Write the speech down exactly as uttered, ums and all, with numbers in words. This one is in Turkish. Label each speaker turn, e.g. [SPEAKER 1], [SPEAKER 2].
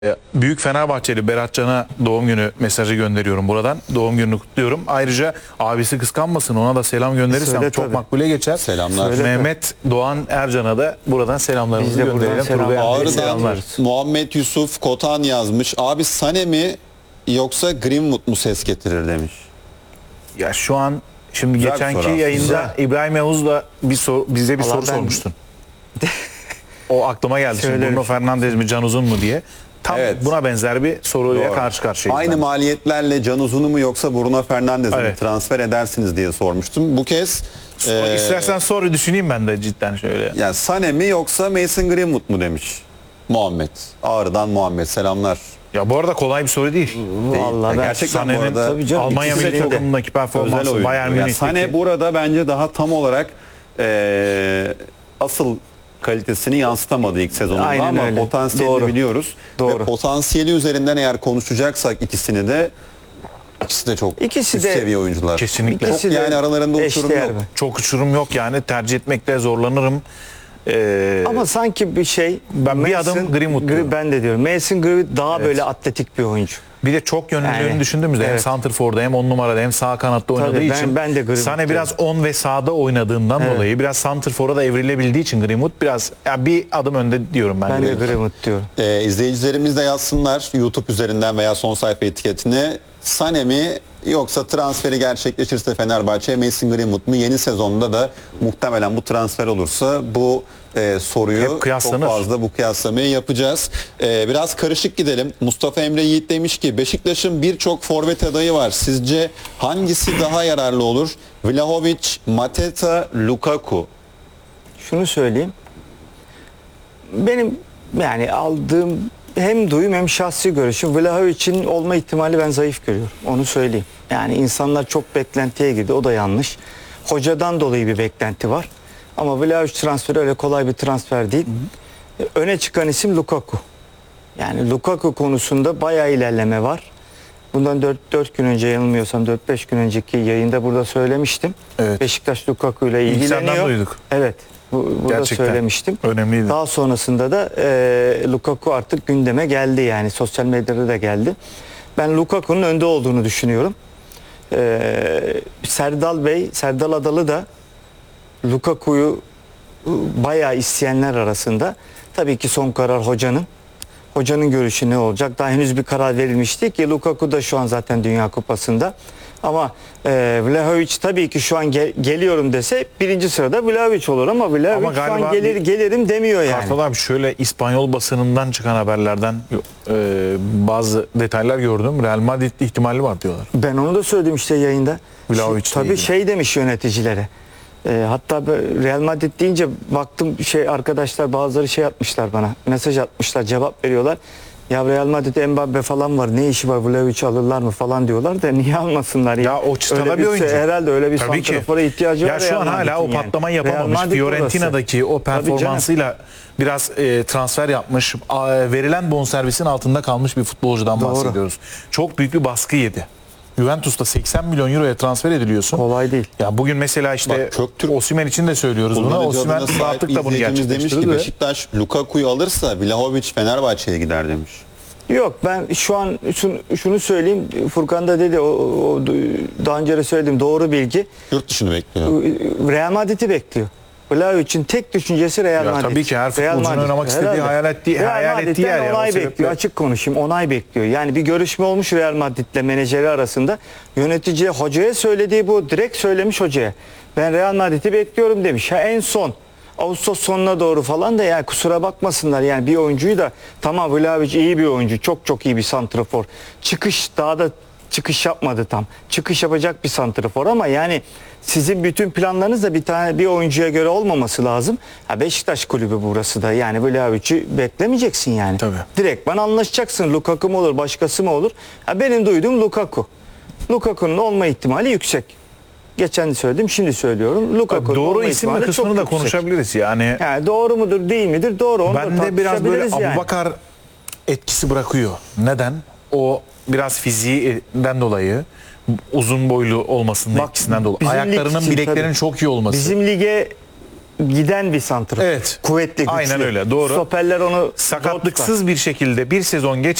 [SPEAKER 1] Büyük Fenerbahçeli Berat Can'a doğum günü mesajı gönderiyorum buradan. Doğum gününü kutluyorum. Ayrıca abisi kıskanmasın, ona da selam gönderirsem
[SPEAKER 2] Söyle
[SPEAKER 1] çok
[SPEAKER 2] tabii.
[SPEAKER 1] makbule geçer.
[SPEAKER 3] Selamlar.
[SPEAKER 2] Söyle.
[SPEAKER 1] Mehmet Doğan Ercan'a da buradan selamlarımızı
[SPEAKER 2] Biz de buradan
[SPEAKER 1] gönderelim.
[SPEAKER 2] selam-
[SPEAKER 1] Turgay Bey'e
[SPEAKER 3] Ağrı'dan
[SPEAKER 1] selamlar.
[SPEAKER 3] Muhammed Yusuf Kotan yazmış. Abi Sane mi yoksa Greenwood mu ses getirir demiş.
[SPEAKER 1] Ya şu an şimdi
[SPEAKER 3] Güzel bir
[SPEAKER 1] geçenki
[SPEAKER 3] soru
[SPEAKER 1] yayında
[SPEAKER 2] aslında.
[SPEAKER 1] İbrahim Yavuz'la bir sor, bize bir
[SPEAKER 2] Vallahi
[SPEAKER 1] soru
[SPEAKER 2] ben-
[SPEAKER 1] sormuştun. O aklıma geldi. Şimdi
[SPEAKER 2] Söylerim.
[SPEAKER 1] Bruno Fernandes mi Can Uzun mu diye. Tam
[SPEAKER 3] Evet.
[SPEAKER 1] buna benzer bir soruyla
[SPEAKER 3] Doğru.
[SPEAKER 1] karşı karşıyayız.
[SPEAKER 3] Aynı
[SPEAKER 1] ben.
[SPEAKER 3] maliyetlerle Can Uzun'u mu yoksa Bruno Fernandes'i mi
[SPEAKER 1] Evet.
[SPEAKER 3] transfer edersiniz diye sormuştum. Bu kez e,
[SPEAKER 1] İstersen soru düşüneyim ben de cidden şöyle.
[SPEAKER 3] yani Sane mi yoksa Mason Greenwood mu demiş Muhammed. Ağrı'dan Muhammed selamlar.
[SPEAKER 1] Ya bu arada kolay bir soru değil.
[SPEAKER 2] Vallahi ben
[SPEAKER 3] Gerçekten bu
[SPEAKER 1] Sané'nin
[SPEAKER 3] arada
[SPEAKER 2] tabii canım,
[SPEAKER 1] Almanya
[SPEAKER 2] ikisi
[SPEAKER 1] milli
[SPEAKER 2] de-
[SPEAKER 1] takımındaki
[SPEAKER 3] özel
[SPEAKER 1] performansı
[SPEAKER 3] oyuncu.
[SPEAKER 1] Bayern
[SPEAKER 3] Yani
[SPEAKER 1] Münih'teki.
[SPEAKER 3] Sané burada bence daha tam olarak e, asıl kalitesini yansıtamadı ilk sezonunda
[SPEAKER 2] Aynen
[SPEAKER 3] ama
[SPEAKER 2] öyle.
[SPEAKER 3] potansiyelini
[SPEAKER 2] Doğru.
[SPEAKER 3] biliyoruz.
[SPEAKER 2] Doğru.
[SPEAKER 3] Ve potansiyeli üzerinden eğer konuşacaksak ikisini de ikisi de çok
[SPEAKER 2] İkisi
[SPEAKER 3] üst
[SPEAKER 2] de-
[SPEAKER 3] seviye oyuncular.
[SPEAKER 1] Kesinlikle.
[SPEAKER 3] Çok
[SPEAKER 2] İkisi de
[SPEAKER 3] yani aralarında uçurum
[SPEAKER 2] eşdeğer
[SPEAKER 3] yok.
[SPEAKER 2] mi?
[SPEAKER 1] Çok uçurum yok yani, tercih etmekte zorlanırım. Ee,
[SPEAKER 2] Ama sanki bir şey
[SPEAKER 1] Ben bir adım Greenwood diyorum.
[SPEAKER 2] Ben de diyorum. Mason Greenwood daha
[SPEAKER 1] Evet.
[SPEAKER 2] böyle atletik bir oyuncu.
[SPEAKER 1] bir de çok yönlülüğünü
[SPEAKER 2] Yani,
[SPEAKER 1] düşündüğümüzde hem
[SPEAKER 2] evet.
[SPEAKER 1] santrfor'da hem on numarada hem sağ kanatta oynadığı
[SPEAKER 2] Tabii, ben-
[SPEAKER 1] için
[SPEAKER 2] ben de Greenwood
[SPEAKER 1] Sané biraz on ve sağda oynadığından
[SPEAKER 2] Evet.
[SPEAKER 1] dolayı biraz santrfor'a da evrilebildiği için Greenwood biraz ya bir adım önde diyorum ben.
[SPEAKER 2] Ben de
[SPEAKER 1] Greenwood.
[SPEAKER 2] Greenwood diyorum.
[SPEAKER 3] Ee, izleyicilerimiz de yazsınlar YouTube üzerinden veya son sayfa etiketine. Sané mi yoksa transferi gerçekleşirse Fenerbahçe Mason Greenwood mu? Yeni sezonda da muhtemelen bu transfer olursa bu e, soruyu
[SPEAKER 1] Hep
[SPEAKER 3] çok
[SPEAKER 1] kıyaslanır.
[SPEAKER 3] fazla bu kıyaslamayı yapacağız. Ee, biraz karışık gidelim. Mustafa Emre Yiğit demiş ki Beşiktaş'ın birçok forvet adayı var. Sizce hangisi daha yararlı olur? Vlahovic, Mateta, Lukaku.
[SPEAKER 2] Şunu söyleyeyim. Benim yani aldığım hem duyum hem şahsi görüşüm Vlahovic'in olma ihtimali ben zayıf görüyorum. Onu söyleyeyim. Yani insanlar çok beklentiye girdi. O da yanlış. Hocadan dolayı bir beklenti var. Ama Vlahovic transferi öyle kolay bir transfer değil. Hı hı. Öne çıkan isim Lukaku. Yani Lukaku konusunda bayağı ilerleme var. Bundan dört gün önce yanılmıyorsam dört beş gün önceki yayında burada söylemiştim.
[SPEAKER 1] Evet.
[SPEAKER 2] Beşiktaş Lukaku ile
[SPEAKER 1] İlk senden
[SPEAKER 2] ilgileniyor.
[SPEAKER 1] duyduk.
[SPEAKER 2] Evet. Bu, burada
[SPEAKER 1] Gerçekten
[SPEAKER 2] söylemiştim.
[SPEAKER 1] önemliydi.
[SPEAKER 2] Daha sonrasında da e, Lukaku artık gündeme geldi, yani sosyal medyada da geldi. Ben Lukaku'nun önde olduğunu düşünüyorum. E, Serdal Bey, Serdal Adalı da Lukaku'yu bayağı isteyenler arasında. Tabii ki son karar hocanın. Hocanın görüşü ne olacak? Daha henüz bir karar verilmiş değil ki. Lukaku da şu an zaten Dünya Kupası'nda. Ama e, Vlahovic tabii ki şu an gel- geliyorum dese birinci sırada Vlahovic olur ama Vlahovic
[SPEAKER 1] Ama
[SPEAKER 2] şu
[SPEAKER 1] galiba
[SPEAKER 2] an gelir
[SPEAKER 1] bir-
[SPEAKER 2] gelirim demiyor yani.
[SPEAKER 1] Kartal abi şöyle İspanyol basınından çıkan haberlerden e, bazı detaylar gördüm. Real Madrid ihtimali var diyorlar.
[SPEAKER 2] Ben onu da söyledim işte yayında.
[SPEAKER 1] Vlahovic'le
[SPEAKER 2] Tabii
[SPEAKER 1] ilgili.
[SPEAKER 2] şey demiş yöneticilere. E, hatta böyle Real Madrid deyince baktım şey arkadaşlar bazıları şey atmışlar bana. Mesaj atmışlar, cevap veriyorlar. Ya Real Madrid Mbappe falan var. Ne işi var, Vlahovic'i alırlar mı falan diyorlar da niye almasınlar ya?
[SPEAKER 1] Ya o çıtada
[SPEAKER 2] Öyle
[SPEAKER 1] bir oyuncu.
[SPEAKER 2] Herhalde öyle bir
[SPEAKER 1] Tabii ki.
[SPEAKER 2] santrafora ihtiyacı
[SPEAKER 1] Ya
[SPEAKER 2] var.
[SPEAKER 1] şu
[SPEAKER 2] Real
[SPEAKER 1] an hala
[SPEAKER 2] Madrid'in
[SPEAKER 1] o
[SPEAKER 2] yani.
[SPEAKER 1] patlamayı
[SPEAKER 2] Real
[SPEAKER 1] yapamamış.
[SPEAKER 2] Madrid
[SPEAKER 1] Fiorentina'daki o
[SPEAKER 2] orası. Tabii canım.
[SPEAKER 1] performansıyla biraz e, transfer yapmış. A, verilen bonservisin altında kalmış bir futbolcudan
[SPEAKER 2] Doğru.
[SPEAKER 1] bahsediyoruz. Çok büyük bir baskı yedi. Juventus'ta seksen milyon euroya transfer ediliyorsun.
[SPEAKER 2] Kolay değil.
[SPEAKER 1] Ya bugün mesela işte
[SPEAKER 3] Bak, Köktürk
[SPEAKER 1] Osimhen için de söylüyoruz bunu.
[SPEAKER 3] Kullanıcı
[SPEAKER 1] Osimhen
[SPEAKER 3] adına sahip
[SPEAKER 1] rahatlıkla bunu
[SPEAKER 3] izleyicimiz demiş ki
[SPEAKER 1] gerçekleştirdi. ve-
[SPEAKER 3] Beşiktaş Lukaku'yu alırsa Vlahovic Fenerbahçe'ye gider demiş.
[SPEAKER 2] Yok, ben şu an şunu, şunu söyleyeyim. Furkan da dedi o, o daha önce de söyledim, doğru bilgi.
[SPEAKER 3] Yurt dışını bekliyor.
[SPEAKER 2] Real Madrid'i bekliyor. Vlahovic'in tek düşüncesi Real
[SPEAKER 1] Ya
[SPEAKER 2] Madrid.
[SPEAKER 1] tabii ki her
[SPEAKER 2] Real
[SPEAKER 1] futbolcunun
[SPEAKER 2] Madrid.
[SPEAKER 1] oynamak istediği,
[SPEAKER 2] Herhalde.
[SPEAKER 1] hayal ettiği-
[SPEAKER 2] Real
[SPEAKER 1] hayal ettiği
[SPEAKER 2] Madrid'den
[SPEAKER 1] yer ya, o
[SPEAKER 2] onay
[SPEAKER 1] sebeple.
[SPEAKER 2] bekliyor. Açık konuşayım, onay bekliyor. Yani bir görüşme olmuş Real Madrid'le menajeri arasında. Yöneticiye, hocaya söylediği bu. Direkt söylemiş hocaya. Ben Real Madrid'i bekliyorum demiş. Ha, en son Ağustos sonuna doğru falan da yani kusura bakmasınlar, yani bir oyuncuyu da tamam Vlahovic iyi bir oyuncu, çok çok iyi bir santrafor. Çıkış daha da çıkış yapmadı tam. Çıkış yapacak bir santrafor ama yani sizin bütün planlarınız da bir tane bir oyuncuya göre olmaması lazım. Ha, Beşiktaş kulübü burası da, yani Vlahovic'i beklemeyeceksin yani.
[SPEAKER 1] Tabii.
[SPEAKER 2] Direkt bana anlaşacaksın. Lukaku mu olur, başkası mı olur? Ha, benim duyduğum Lukaku. Lukaku'nun olma ihtimali yüksek. Geçen de söyledim, şimdi söylüyorum. Lukaku'nun
[SPEAKER 1] Doğru
[SPEAKER 2] olma
[SPEAKER 1] isim ve
[SPEAKER 2] ihtimali
[SPEAKER 1] kısmını
[SPEAKER 2] çok
[SPEAKER 1] da
[SPEAKER 2] yüksek.
[SPEAKER 1] konuşabiliriz yani.
[SPEAKER 2] Yani doğru mudur değil midir? Doğru. Onu da
[SPEAKER 1] Ben de biraz böyle
[SPEAKER 2] tartışabiliriz yani.
[SPEAKER 1] Abubakar etkisi bırakıyor. Neden? O biraz fiziğinden dolayı, uzun boylu olmasının
[SPEAKER 2] Bak,
[SPEAKER 1] etkisinden dolayı.
[SPEAKER 2] bizim lig
[SPEAKER 1] Ayaklarının,
[SPEAKER 2] için
[SPEAKER 1] bileklerinin
[SPEAKER 2] tabii.
[SPEAKER 1] çok iyi olması.
[SPEAKER 2] Bizim lige giden bir santrfor.
[SPEAKER 1] Evet.
[SPEAKER 2] Kuvvetli, güçlü.
[SPEAKER 1] Aynen öyle, doğru.
[SPEAKER 2] Stoperler onu zor tutar.
[SPEAKER 1] Sakatlıksız bir şekilde bir sezon geç